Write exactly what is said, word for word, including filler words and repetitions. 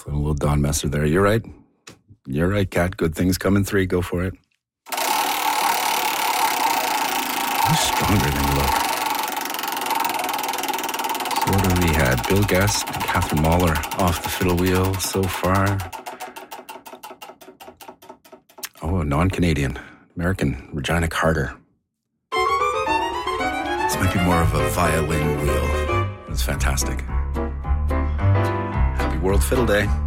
So a little Don Messer there. You're right. You're right, Kat. Good things come in three. Go for it. You're stronger than you look. So what have we had? Bill Guest and Catherine Mahler off the fiddle wheel so far. Oh, a non-Canadian. American, Regina Carter. This might be more of a violin wheel. It's fantastic. Happy World Fiddle Day.